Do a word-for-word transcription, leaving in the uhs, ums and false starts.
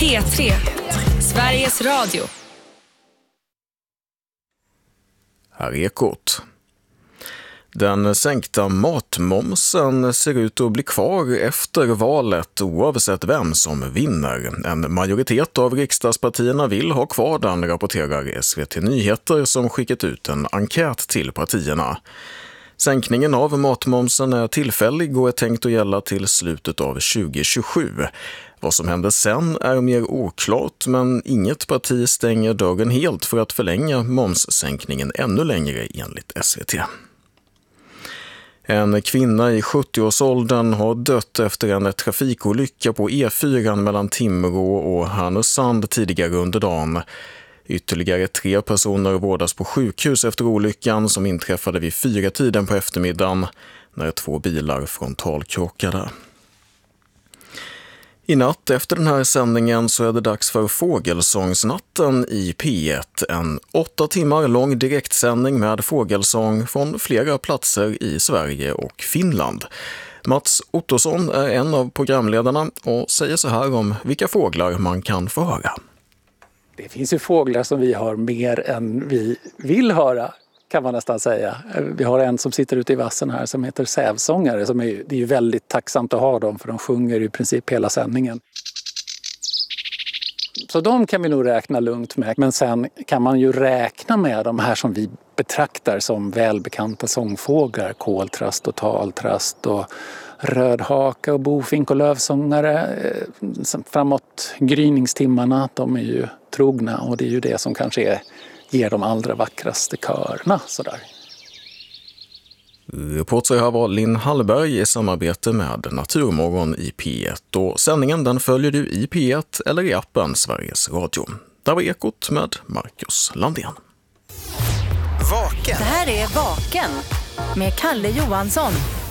P tre, Sveriges Radio. Här är Ekot. Den sänkta matmomsen ser ut att bli kvar efter valet oavsett vem som vinner. En majoritet av riksdagspartierna vill ha kvar den, rapporterar S V T Nyheter som skickat ut en enkät till partierna. Sänkningen av matmomsen är tillfällig och är tänkt att gälla till slutet av tjugo tjugosju. Vad som händer sen är mer oklart, men inget parti stänger dörren helt för att förlänga momssänkningen ännu längre enligt S V T. En kvinna i sjuttioårsåldern har dött efter en trafikolycka på E fyra mellan Timrå och Härnösand tidigare under dagen. Ytterligare tre personer vårdas på sjukhus efter olyckan som inträffade vid fyra tiden på eftermiddagen när två bilar frontalkrockade. I natt efter den här sändningen så är det dags för Fågelsångsnatten i P ett. En åtta timmar lång direktsändning med fågelsång från flera platser i Sverige och Finland. Mats Ottosson är en av programledarna och säger så här om vilka fåglar man kan få höra. Det finns ju fåglar som vi har mer än vi vill höra, kan man nästan säga. Vi har en som sitter ute i vassen här som heter sävsångare. Som är, det är ju väldigt tacksamt att ha dem för de sjunger i princip hela sändningen. Så de kan vi nog räkna lugnt med. Men sen kan man ju räkna med de här som vi betraktar som välbekanta sångfåglar. Koltrast och taltrast och rödhaka och bofink och lövsångare. Framåt gryningstimmarna, de är ju trogna och det är ju det som kanske är, ger de allra vackraste körna. Sådär. Reporter här var Linn Hallberg i samarbete med Naturmorgon i P ett. Och sändningen den följer du i P ett eller i appen Sveriges Radio. Där var Ekot med Marcus Landén. Vaken. Det här är Vaken med Kalle Johansson.